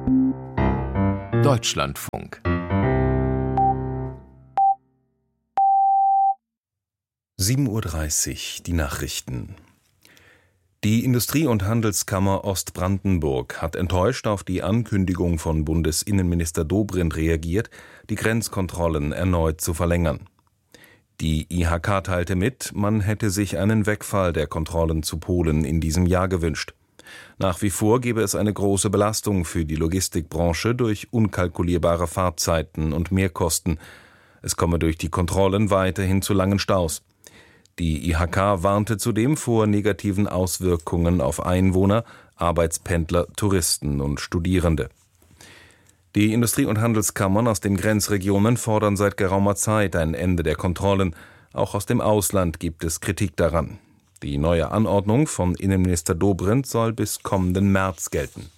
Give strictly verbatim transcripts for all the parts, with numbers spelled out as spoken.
Deutschlandfunk. sieben Uhr dreißig, die Nachrichten. Die Industrie- und Handelskammer Ostbrandenburg hat enttäuscht auf die Ankündigung von Bundesinnenminister Dobrindt reagiert, die Grenzkontrollen erneut zu verlängern. Die I H K teilte mit, man hätte sich einen Wegfall der Kontrollen zu Polen in diesem Jahr gewünscht. Nach wie vor gebe es eine große Belastung für die Logistikbranche durch unkalkulierbare Fahrtzeiten und Mehrkosten. Es komme durch die Kontrollen weiterhin zu langen Staus. Die I H K warnte zudem vor negativen Auswirkungen auf Einwohner, Arbeitspendler, Touristen und Studierende. Die Industrie- und Handelskammern aus den Grenzregionen fordern seit geraumer Zeit ein Ende der Kontrollen. Auch aus dem Ausland gibt es Kritik daran. Die neue Anordnung von Innenminister Dobrindt soll bis kommenden März gelten.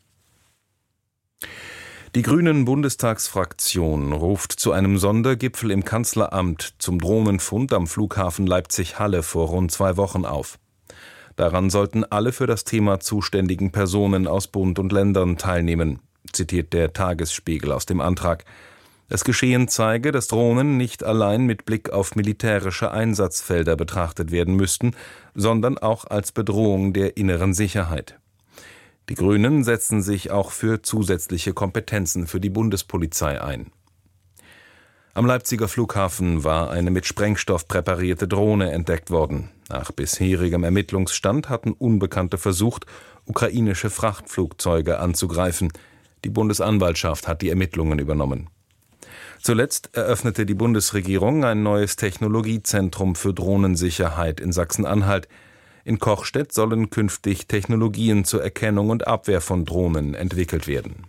Die Grünen-Bundestagsfraktion ruft zu einem Sondergipfel im Kanzleramt zum Drohnenfund am Flughafen Leipzig-Halle vor rund zwei Wochen auf. Daran sollten alle für das Thema zuständigen Personen aus Bund und Ländern teilnehmen, zitiert der Tagesspiegel aus dem Antrag. Das Geschehen zeige, dass Drohnen nicht allein mit Blick auf militärische Einsatzfelder betrachtet werden müssten, sondern auch als Bedrohung der inneren Sicherheit. Die Grünen setzen sich auch für zusätzliche Kompetenzen für die Bundespolizei ein. Am Leipziger Flughafen war eine mit Sprengstoff präparierte Drohne entdeckt worden. Nach bisherigem Ermittlungsstand hatten Unbekannte versucht, ukrainische Frachtflugzeuge anzugreifen. Die Bundesanwaltschaft hat die Ermittlungen übernommen. Zuletzt eröffnete die Bundesregierung ein neues Technologiezentrum für Drohnensicherheit in Sachsen-Anhalt. In Kochstedt sollen künftig Technologien zur Erkennung und Abwehr von Drohnen entwickelt werden.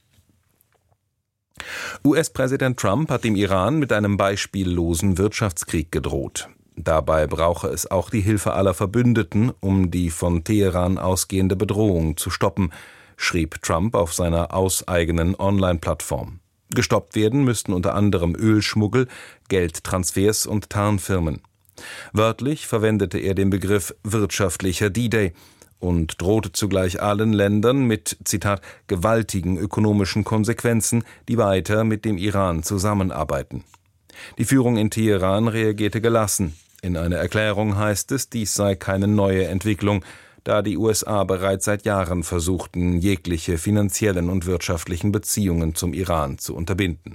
U S-Präsident Trump hat dem Iran mit einem beispiellosen Wirtschaftskrieg gedroht. Dabei brauche es auch die Hilfe aller Verbündeten, um die von Teheran ausgehende Bedrohung zu stoppen, schrieb Trump auf seiner hauseigenen Online-Plattform. Gestoppt werden müssten unter anderem Ölschmuggel, Geldtransfers und Tarnfirmen. Wörtlich verwendete er den Begriff wirtschaftlicher D-Day und drohte zugleich allen Ländern mit, Zitat, gewaltigen ökonomischen Konsequenzen, die weiter mit dem Iran zusammenarbeiten. Die Führung in Teheran reagierte gelassen. In einer Erklärung heißt es, dies sei keine neue Entwicklung, da die U S A bereits seit Jahren versuchten, jegliche finanziellen und wirtschaftlichen Beziehungen zum Iran zu unterbinden.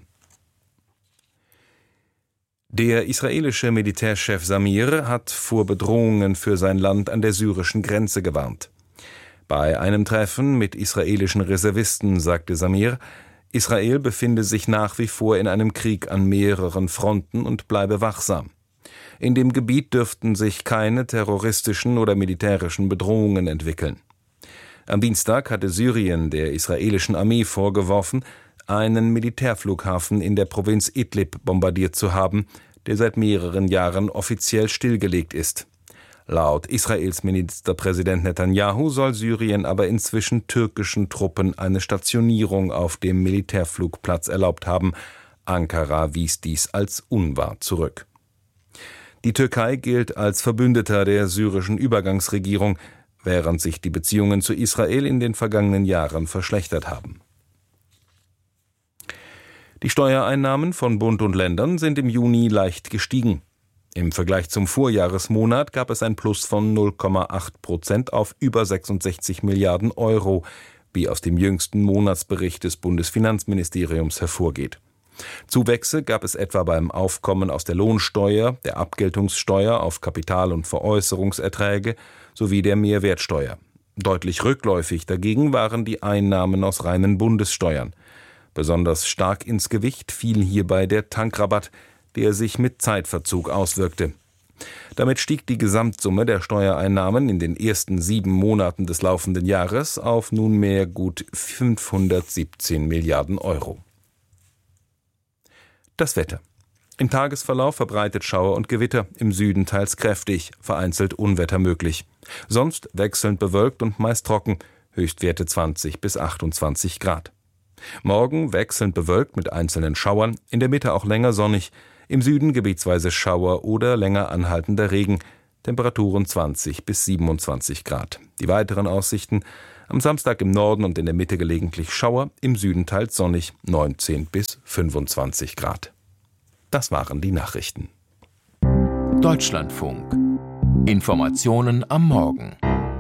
Der israelische Militärchef Samir hat vor Bedrohungen für sein Land an der syrischen Grenze gewarnt. Bei einem Treffen mit israelischen Reservisten sagte Samir, Israel befinde sich nach wie vor in einem Krieg an mehreren Fronten und bleibe wachsam. In dem Gebiet dürften sich keine terroristischen oder militärischen Bedrohungen entwickeln. Am Dienstag hatte Syrien der israelischen Armee vorgeworfen, einen Militärflughafen in der Provinz Idlib bombardiert zu haben, der seit mehreren Jahren offiziell stillgelegt ist. Laut Israels Ministerpräsident Netanyahu soll Syrien aber inzwischen türkischen Truppen eine Stationierung auf dem Militärflugplatz erlaubt haben. Ankara wies dies als unwahr zurück. Die Türkei gilt als Verbündeter der syrischen Übergangsregierung, während sich die Beziehungen zu Israel in den vergangenen Jahren verschlechtert haben. Die Steuereinnahmen von Bund und Ländern sind im Juni leicht gestiegen. Im Vergleich zum Vorjahresmonat gab es ein Plus von null Komma acht Prozent auf über sechsundsechzig Milliarden Euro, wie aus dem jüngsten Monatsbericht des Bundesfinanzministeriums hervorgeht. Zuwächse gab es etwa beim Aufkommen aus der Lohnsteuer, der Abgeltungssteuer auf Kapital- und Veräußerungserträge sowie der Mehrwertsteuer. Deutlich rückläufig dagegen waren die Einnahmen aus reinen Bundessteuern. Besonders stark ins Gewicht fiel hierbei der Tankrabatt, der sich mit Zeitverzug auswirkte. Damit stieg die Gesamtsumme der Steuereinnahmen in den ersten sieben Monaten des laufenden Jahres auf nunmehr gut fünfhundertsiebzehn Milliarden Euro. Das Wetter. Im Tagesverlauf verbreitet Schauer und Gewitter, im Süden teils kräftig, vereinzelt Unwetter möglich. Sonst wechselnd bewölkt und meist trocken, Höchstwerte zwanzig bis achtundzwanzig Grad. Morgen wechselnd bewölkt mit einzelnen Schauern, in der Mitte auch länger sonnig, im Süden gebietsweise Schauer oder länger anhaltender Regen, Temperaturen zwanzig bis siebenundzwanzig Grad. Die weiteren Aussichten: Am Samstag im Norden und in der Mitte gelegentlich Schauer, im Süden teils sonnig, neunzehn bis fünfundzwanzig Grad. Das waren die Nachrichten. Deutschlandfunk. Informationen am Morgen.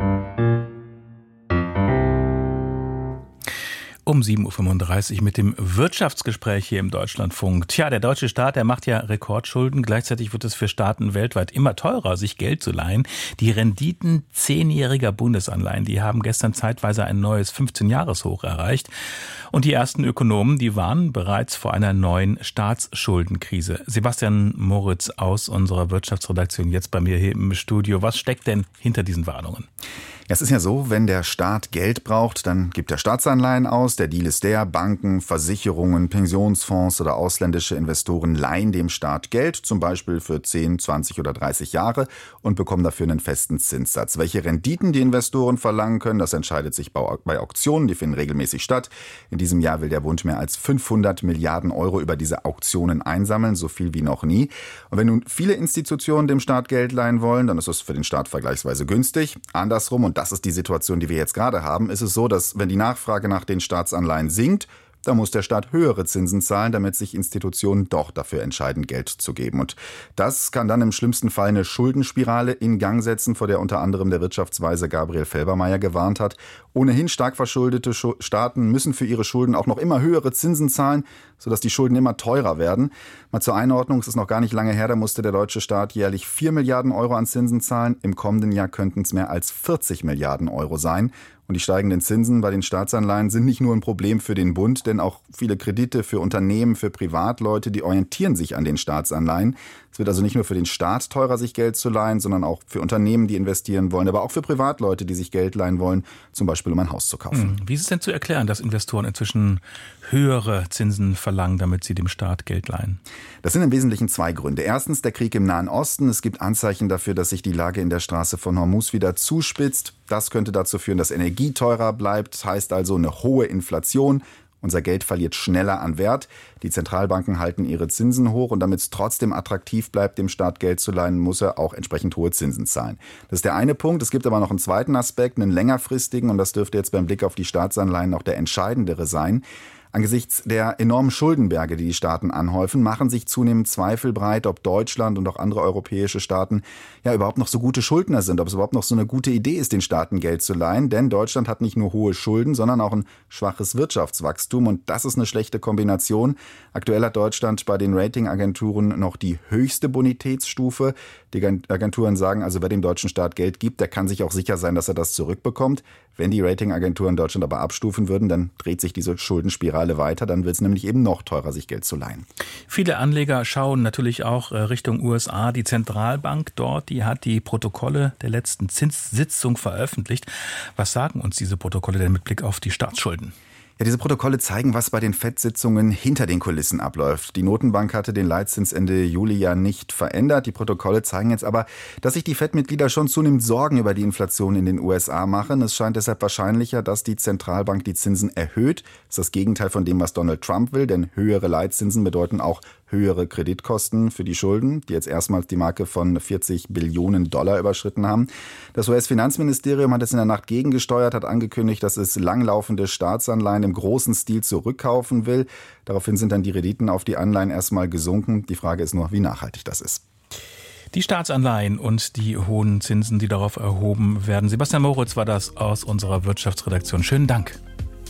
Um sieben Uhr fünfunddreißig mit dem Wirtschaftsgespräch hier im Deutschlandfunk. Tja, der deutsche Staat, der macht ja Rekordschulden. Gleichzeitig wird es für Staaten weltweit immer teurer, sich Geld zu leihen. Die Renditen zehnjähriger Bundesanleihen, die haben gestern zeitweise ein neues fünfzehn-Jahres-Hoch erreicht. Und die ersten Ökonomen, die warnen bereits vor einer neuen Staatsschuldenkrise. Sebastian Moritz aus unserer Wirtschaftsredaktion jetzt bei mir hier im Studio. Was steckt denn hinter diesen Warnungen? Es ist ja so, wenn der Staat Geld braucht, dann gibt er Staatsanleihen aus. Der Deal ist der, Banken, Versicherungen, Pensionsfonds oder ausländische Investoren leihen dem Staat Geld, zum Beispiel für zehn, zwanzig oder dreißig Jahre und bekommen dafür einen festen Zinssatz. Welche Renditen die Investoren verlangen können, das entscheidet sich bei Auktionen, die finden regelmäßig statt. In diesem Jahr will der Bund mehr als fünfhundert Milliarden Euro über diese Auktionen einsammeln, so viel wie noch nie. Und wenn nun viele Institutionen dem Staat Geld leihen wollen, dann ist das für den Staat vergleichsweise günstig. Andersrum, und das ist die Situation, die wir jetzt gerade haben, ist es so, dass wenn die Nachfrage nach den Staatsanleihen sinkt, da muss der Staat höhere Zinsen zahlen, damit sich Institutionen doch dafür entscheiden, Geld zu geben. Und das kann dann im schlimmsten Fall eine Schuldenspirale in Gang setzen, vor der unter anderem der Wirtschaftsweise Gabriel Felbermayr gewarnt hat. Ohnehin stark verschuldete Staaten müssen für ihre Schulden auch noch immer höhere Zinsen zahlen, sodass die Schulden immer teurer werden. Mal zur Einordnung, es ist noch gar nicht lange her, da musste der deutsche Staat jährlich vier Milliarden Euro an Zinsen zahlen. Im kommenden Jahr könnten es mehr als vierzig Milliarden Euro sein. Und die steigenden Zinsen bei den Staatsanleihen sind nicht nur ein Problem für den Bund, denn auch viele Kredite für Unternehmen, für Privatleute, die orientieren sich an den Staatsanleihen. Es wird also nicht nur für den Staat teurer, sich Geld zu leihen, sondern auch für Unternehmen, die investieren wollen, aber auch für Privatleute, die sich Geld leihen wollen, zum Beispiel um ein Haus zu kaufen. Wie ist es denn zu erklären, dass Investoren inzwischen höhere Zinsen verlangen, damit sie dem Staat Geld leihen? Das sind im Wesentlichen zwei Gründe. Erstens der Krieg im Nahen Osten. Es gibt Anzeichen dafür, dass sich die Lage in der Straße von Hormuz wieder zuspitzt. Das könnte dazu führen, dass Energie teurer bleibt. Das heißt also eine hohe Inflation. Unser Geld verliert schneller an Wert. Die Zentralbanken halten ihre Zinsen hoch und damit es trotzdem attraktiv bleibt, dem Staat Geld zu leihen, muss er auch entsprechend hohe Zinsen zahlen. Das ist der eine Punkt. Es gibt aber noch einen zweiten Aspekt, einen längerfristigen, und das dürfte jetzt beim Blick auf die Staatsanleihen auch der entscheidendere sein. Angesichts der enormen Schuldenberge, die die Staaten anhäufen, machen sich zunehmend Zweifel breit, ob Deutschland und auch andere europäische Staaten ja überhaupt noch so gute Schuldner sind, ob es überhaupt noch so eine gute Idee ist, den Staaten Geld zu leihen. Denn Deutschland hat nicht nur hohe Schulden, sondern auch ein schwaches Wirtschaftswachstum, und das ist eine schlechte Kombination. Aktuell hat Deutschland bei den Ratingagenturen noch die höchste Bonitätsstufe. Die Agenturen sagen also, wer dem deutschen Staat Geld gibt, der kann sich auch sicher sein, dass er das zurückbekommt. Wenn die Ratingagenturen Deutschland aber abstufen würden, dann dreht sich diese Schuldenspirale weiter. Dann wird es nämlich eben noch teurer, sich Geld zu leihen. Viele Anleger schauen natürlich auch Richtung U S A. Die Zentralbank dort, die hat die Protokolle der letzten Zinssitzung veröffentlicht. Was sagen uns diese Protokolle denn mit Blick auf die Staatsschulden? Ja, diese Protokolle zeigen, was bei den F E D-Sitzungen hinter den Kulissen abläuft. Die Notenbank hatte den Leitzins Ende Juli ja nicht verändert. Die Protokolle zeigen jetzt aber, dass sich die F E D-Mitglieder schon zunehmend Sorgen über die Inflation in den U S A machen. Es scheint deshalb wahrscheinlicher, dass die Zentralbank die Zinsen erhöht. Das ist das Gegenteil von dem, was Donald Trump will, denn höhere Leitzinsen bedeuten auch höhere Kreditkosten für die Schulden, die jetzt erstmals die Marke von vierzig Billionen Dollar überschritten haben. Das U S-Finanzministerium hat es in der Nacht gegengesteuert, hat angekündigt, dass es langlaufende Staatsanleihen im großen Stil zurückkaufen will. Daraufhin sind dann die Renditen auf die Anleihen erstmal gesunken. Die Frage ist nur, wie nachhaltig das ist. Die Staatsanleihen und die hohen Zinsen, die darauf erhoben werden. Sebastian Moritz war das aus unserer Wirtschaftsredaktion. Schönen Dank.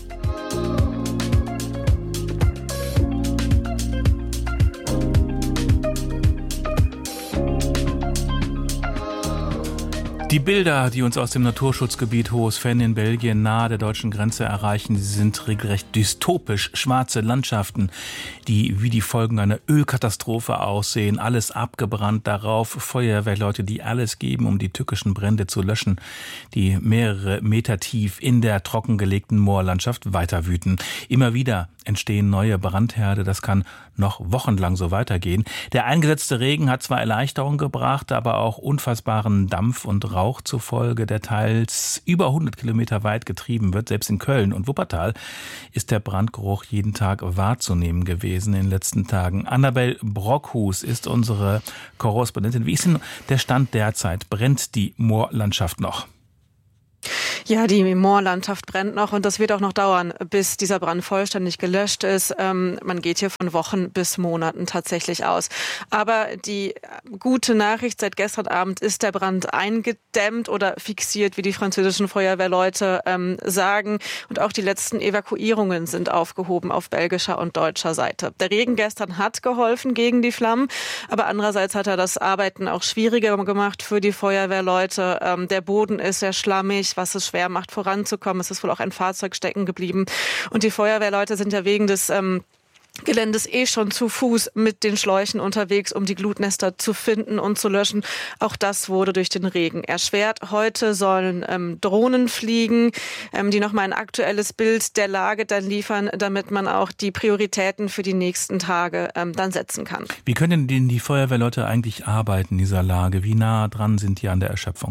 Die Bilder, die uns aus dem Naturschutzgebiet Hohes Venn in Belgien nahe der deutschen Grenze erreichen, sie sind regelrecht dystopisch. Schwarze Landschaften, die wie die Folgen einer Ölkatastrophe aussehen. Alles abgebrannt, darauf Feuerwehrleute, die alles geben, um die tückischen Brände zu löschen, die mehrere Meter tief in der trockengelegten Moorlandschaft weiter wüten. Immer wieder entstehen neue Brandherde. Das kann noch wochenlang so weitergehen. Der eingesetzte Regen hat zwar Erleichterung gebracht, aber auch unfassbaren Dampf und Rauch zufolge, der teils über hundert Kilometer weit getrieben wird. Selbst in Köln und Wuppertal ist der Brandgeruch jeden Tag wahrzunehmen gewesen in den letzten Tagen. Annabel Brockhus ist unsere Korrespondentin. Wie ist denn der Stand derzeit? Brennt die Moorlandschaft noch? Ja, die Moorlandschaft brennt noch und das wird auch noch dauern, bis dieser Brand vollständig gelöscht ist. Ähm, man geht hier von Wochen bis Monaten tatsächlich aus. Aber die gute Nachricht seit gestern Abend ist der Brand eingedämmt oder fixiert, wie die französischen Feuerwehrleute ähm, sagen. Und auch die letzten Evakuierungen sind aufgehoben auf belgischer und deutscher Seite. Der Regen gestern hat geholfen gegen die Flammen, aber andererseits hat er das Arbeiten auch schwieriger gemacht für die Feuerwehrleute. Ähm, der Boden ist sehr schlammig, was es schwer macht, voranzukommen. Es ist wohl auch ein Fahrzeug stecken geblieben. Und die Feuerwehrleute sind ja wegen des ähm, Geländes eh schon zu Fuß mit den Schläuchen unterwegs, um die Glutnester zu finden und zu löschen. Auch das wurde durch den Regen erschwert. Heute sollen ähm, Drohnen fliegen, ähm, die nochmal ein aktuelles Bild der Lage dann liefern, damit man auch die Prioritäten für die nächsten Tage ähm, dann setzen kann. Wie können denn die Feuerwehrleute eigentlich arbeiten in dieser Lage? Wie nah dran sind die an der Erschöpfung?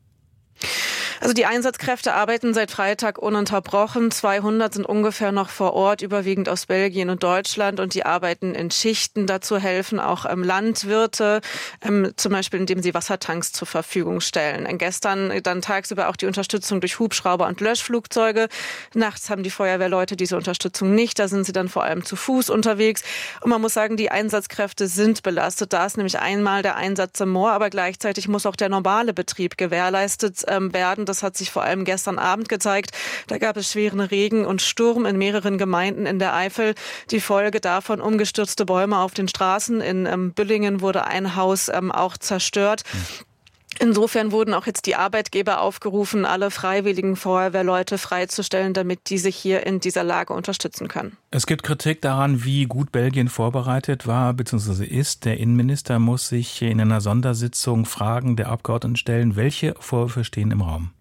Also die Einsatzkräfte arbeiten seit Freitag ununterbrochen. zweihundert sind ungefähr noch vor Ort, überwiegend aus Belgien und Deutschland. Und die arbeiten in Schichten. Dazu helfen auch ähm, Landwirte, ähm, zum Beispiel indem sie Wassertanks zur Verfügung stellen. Und gestern dann tagsüber auch die Unterstützung durch Hubschrauber und Löschflugzeuge. Nachts haben die Feuerwehrleute diese Unterstützung nicht. Da sind sie dann vor allem zu Fuß unterwegs. Und man muss sagen, die Einsatzkräfte sind belastet. Da ist nämlich einmal der Einsatz im Moor, aber gleichzeitig muss auch der normale Betrieb gewährleistet ähm, werden. Das hat sich vor allem gestern Abend gezeigt. Da gab es schweren Regen und Sturm in mehreren Gemeinden in der Eifel. Die Folge davon umgestürzte Bäume auf den Straßen. In ähm, Büllingen wurde ein Haus ähm, auch zerstört. Insofern wurden auch jetzt die Arbeitgeber aufgerufen, alle freiwilligen Feuerwehrleute freizustellen, damit die sich hier in dieser Lage unterstützen können. Es gibt Kritik daran, wie gut Belgien vorbereitet war bzw. ist. Der Innenminister muss sich in einer Sondersitzung Fragen der Abgeordneten stellen. Welche Vorwürfe stehen im Raum?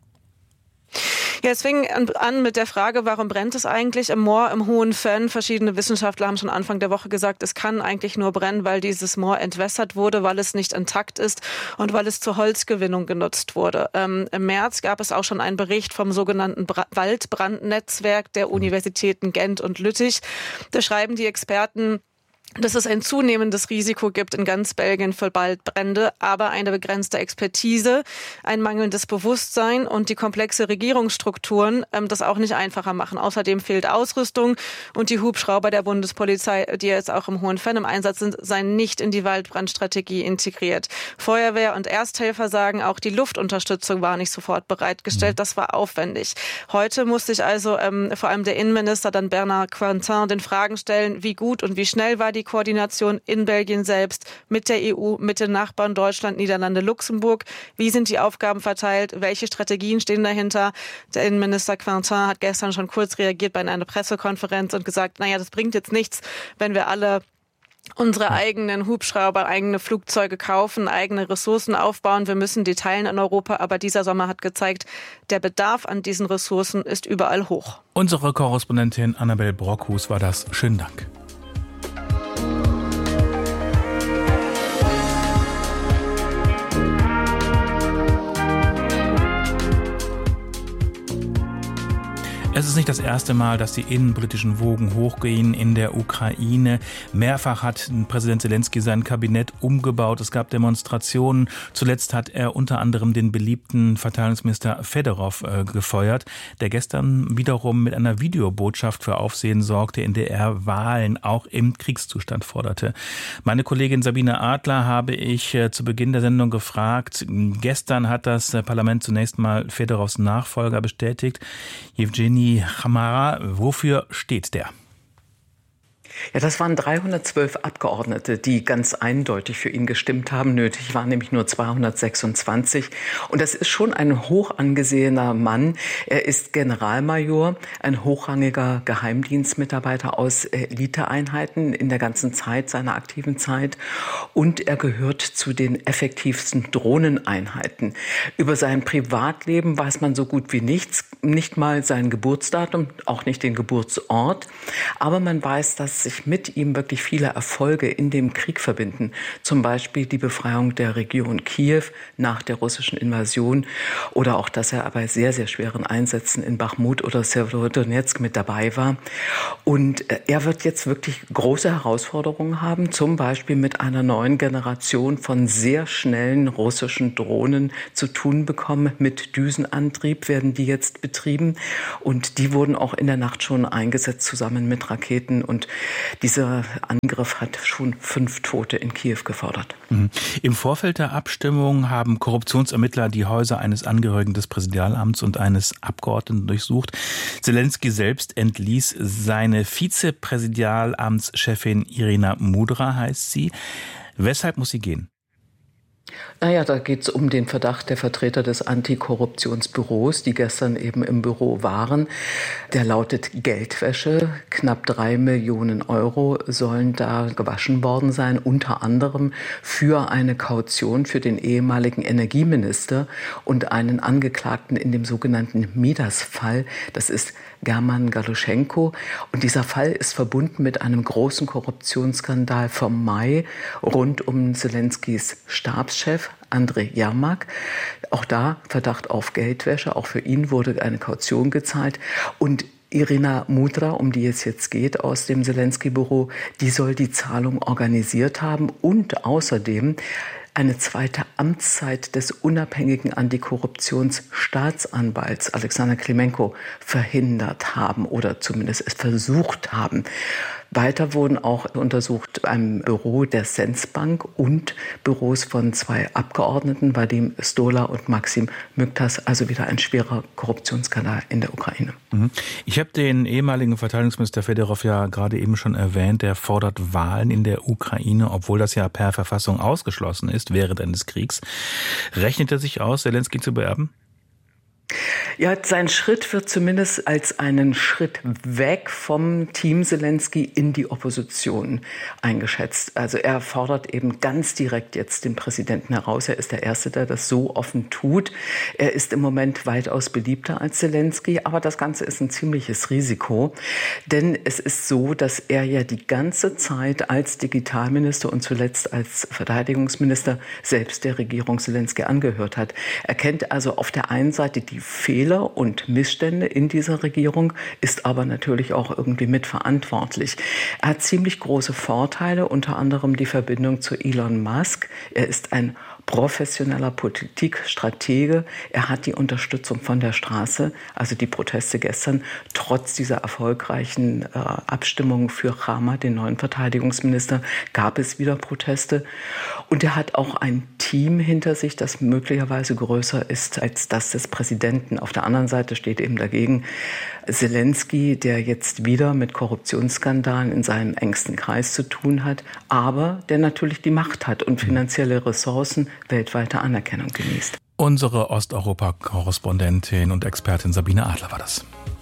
Ja, es fing an mit der Frage, warum brennt es eigentlich im Moor im Hohen Venn? Verschiedene Wissenschaftler haben schon Anfang der Woche gesagt, es kann eigentlich nur brennen, weil dieses Moor entwässert wurde, weil es nicht intakt ist und weil es zur Holzgewinnung genutzt wurde. Ähm, im März gab es auch schon einen Bericht vom sogenannten Bra- Waldbrandnetzwerk der Universitäten Gent und Lüttich. Da schreiben die Experten, dass es ein zunehmendes Risiko gibt in ganz Belgien für Waldbrände, aber eine begrenzte Expertise, ein mangelndes Bewusstsein und die komplexe Regierungsstrukturen ähm, das auch nicht einfacher machen. Außerdem fehlt Ausrüstung und die Hubschrauber der Bundespolizei, die jetzt auch im Hohen Venn im Einsatz sind, seien nicht in die Waldbrandstrategie integriert. Feuerwehr und Ersthelfer sagen, auch die Luftunterstützung war nicht sofort bereitgestellt. Das war aufwendig. Heute muss sich also ähm, vor allem der Innenminister, dann Bernard Cointin, den Fragen stellen, wie gut und wie schnell war die Die Koordination in Belgien selbst mit der E U, mit den Nachbarn Deutschland, Niederlande, Luxemburg. Wie sind die Aufgaben verteilt? Welche Strategien stehen dahinter? Der Innenminister Cointin hat gestern schon kurz reagiert bei einer Pressekonferenz und gesagt, naja, das bringt jetzt nichts, wenn wir alle unsere eigenen Hubschrauber, eigene Flugzeuge kaufen, eigene Ressourcen aufbauen. Wir müssen die teilen in Europa. Aber dieser Sommer hat gezeigt, der Bedarf an diesen Ressourcen ist überall hoch. Unsere Korrespondentin Annabel Brockhus war das. Schönen Dank. Es ist nicht das erste Mal, dass die innenpolitischen Wogen hochgehen in der Ukraine. Mehrfach hat Präsident Zelensky sein Kabinett umgebaut. Es gab Demonstrationen. Zuletzt hat er unter anderem den beliebten Verteidigungsminister Fedorov äh, gefeuert, der gestern wiederum mit einer Videobotschaft für Aufsehen sorgte, in der er Wahlen auch im Kriegszustand forderte. Meine Kollegin Sabine Adler habe ich äh, zu Beginn der Sendung gefragt. Gestern hat das äh, Parlament zunächst mal Fedorovs Nachfolger bestätigt, Evgeny Chamara. Wofür steht der? Ja, das waren dreihundertzwölf Abgeordnete, die ganz eindeutig für ihn gestimmt haben. Nötig waren nämlich nur zweihundertsechsundzwanzig. Und das ist schon ein hoch angesehener Mann. Er ist Generalmajor, ein hochrangiger Geheimdienstmitarbeiter aus Eliteeinheiten in der ganzen Zeit, seiner aktiven Zeit. Und er gehört zu den effektivsten Drohneneinheiten. Über sein Privatleben weiß man so gut wie nichts. Nicht mal sein Geburtsdatum, auch nicht den Geburtsort. Aber man weiß, dass sich mit ihm wirklich viele Erfolge in dem Krieg verbinden. Zum Beispiel die Befreiung der Region Kiew nach der russischen Invasion oder auch, dass er bei sehr, sehr schweren Einsätzen in Bachmut oder Severodonetsk mit dabei war. Und er wird jetzt wirklich große Herausforderungen haben, zum Beispiel mit einer neuen Generation von sehr schnellen russischen Drohnen zu tun bekommen. Mit Düsenantrieb werden die jetzt betrieben und die wurden auch in der Nacht schon eingesetzt zusammen mit Raketen und dieser Angriff hat schon fünf Tote in Kiew gefordert. Mhm. Im Vorfeld der Abstimmung haben Korruptionsermittler die Häuser eines Angehörigen des Präsidialamts und eines Abgeordneten durchsucht. Zelensky selbst entließ seine Vizepräsidialamtschefin Irina Mudra, heißt sie. Weshalb muss sie gehen? Naja, da geht es um den Verdacht der Vertreter des Antikorruptionsbüros, die gestern eben im Büro waren. Der lautet Geldwäsche. Knapp drei Millionen Euro sollen da gewaschen worden sein, unter anderem für eine Kaution für den ehemaligen Energieminister und einen Angeklagten in dem sogenannten Midas-Fall. Das ist German Galuschenko. Und dieser Fall ist verbunden mit einem großen Korruptionsskandal vom Mai rund um Zelenskys Stabschef Andrei Jermak. Auch da Verdacht auf Geldwäsche. Auch für ihn wurde eine Kaution gezahlt. Und Irina Mudra, um die es jetzt geht, aus dem Zelensky-Büro, die soll die Zahlung organisiert haben und außerdem eine zweite Amtszeit des unabhängigen Antikorruptionsstaatsanwalts Alexander Klimenko verhindert haben oder zumindest es versucht haben. Weiter wurden auch untersucht ein Büro der Sensbank und Büros von zwei Abgeordneten, Vadim Stola und Maxim Myktas, also wieder ein schwerer Korruptionsskandal in der Ukraine. Ich habe den ehemaligen Verteidigungsminister Fedorov ja gerade eben schon erwähnt, der fordert Wahlen in der Ukraine, obwohl das ja per Verfassung ausgeschlossen ist während eines Kriegs. Rechnet er sich aus, Zelensky zu beerben? Ja, sein Schritt wird zumindest als einen Schritt weg vom Team Zelensky in die Opposition eingeschätzt. Also er fordert eben ganz direkt jetzt den Präsidenten heraus. Er ist der Erste, der das so offen tut. Er ist im Moment weitaus beliebter als Zelensky, aber das Ganze ist ein ziemliches Risiko. Denn es ist so, dass er ja die ganze Zeit als Digitalminister und zuletzt als Verteidigungsminister selbst der Regierung Zelensky angehört hat. Er kennt also auf der einen Seite die Fehler und Missstände in dieser Regierung, ist aber natürlich auch irgendwie mitverantwortlich. Er hat ziemlich große Vorteile, unter anderem die Verbindung zu Elon Musk. Er ist ein professioneller Politikstratege. Er hat die Unterstützung von der Straße, also die Proteste gestern, trotz dieser erfolgreichen äh, Abstimmung für Chama, den neuen Verteidigungsminister, gab es wieder Proteste. Und er hat auch ein Team hinter sich, das möglicherweise größer ist als das des Präsidenten. Auf der anderen Seite steht eben dagegen Zelensky, der jetzt wieder mit Korruptionsskandalen in seinem engsten Kreis zu tun hat, aber der natürlich die Macht hat und finanzielle Ressourcen, weltweite Anerkennung genießt. Unsere Osteuropa-Korrespondentin und Expertin Sabine Adler war das.